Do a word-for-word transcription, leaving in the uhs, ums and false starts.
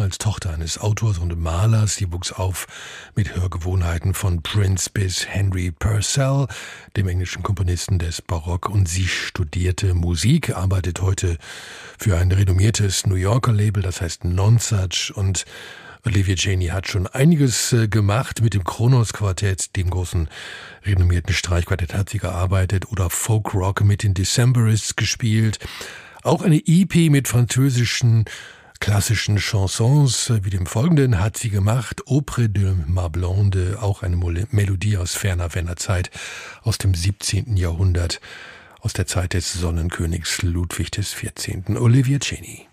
als Tochter eines Autors und Malers. Sie wuchs auf mit Hörgewohnheiten von Prince bis Henry Purcell, dem englischen Komponisten des Barock. Und sie studierte Musik, arbeitet heute für ein renommiertes New Yorker Label, das heißt Nonsuch. Und Olivia Chaney hat schon einiges äh, gemacht mit dem Kronos-Quartett, dem großen renommierten Streichquartett hat sie gearbeitet, oder Folk-Rock mit den Decemberists gespielt. Auch eine E P mit französischen klassischen Chansons äh, wie dem folgenden hat sie gemacht, Auprès de ma blonde, auch eine Mol- Melodie aus ferner, ferner Zeit, aus dem siebzehnten Jahrhundert, aus der Zeit des Sonnenkönigs Ludwig des vierzehnten Olivia Chaney.